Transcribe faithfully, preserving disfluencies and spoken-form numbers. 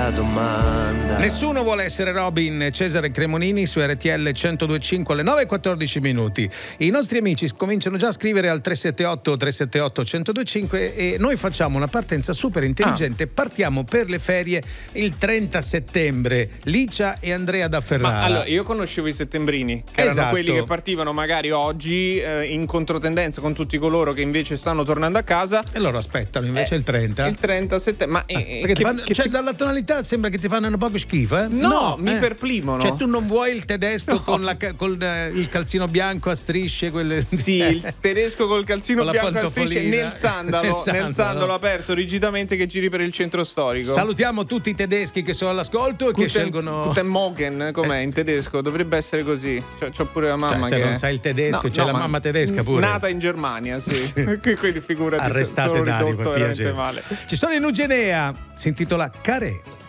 la domanda. Nessuno vuole essere Robin. Cesare Cremonini su R T L centodue e cinque alle nove e quattordici minuti. I nostri amici cominciano già a scrivere al tre sette otto tre sette otto centodue e cinque e noi facciamo una partenza super intelligente. Ah. Partiamo per le ferie il trenta settembre. Licia e Andrea da Ferrara. Ma allora, io conoscevo i settembrini, che esatto. erano quelli che partivano magari oggi eh, in controtendenza con tutti coloro che invece stanno tornando a casa. E loro aspettano invece eh, il trenta. Il trenta settembre. Ma eh, perché che, fanno, che cioè, ti... dalla tonalità sembra che ti fanno un poco schifo, eh? No, no mi eh. perplimono. Cioè, tu non vuoi il tedesco no. con, la, con eh, il calzino bianco a strisce? Quelle... Sì, il tedesco col calzino con bianco a strisce nel sandalo, sandalo. nel sandalo aperto rigidamente che giri per il centro storico. Salutiamo tutti i tedeschi che sono all'ascolto e Guten, che scelgono. Guten Morgen, com'è eh. in tedesco? Dovrebbe essere così. Cioè, c'ho pure la mamma cioè, se che non sai il tedesco, no, c'è no, la mamma tedesca pure. Nata in Germania, sì. Quindi figurati. Arrestate Dario, per piacere. Male. Ci sono in Ugenea, si intitola Carè.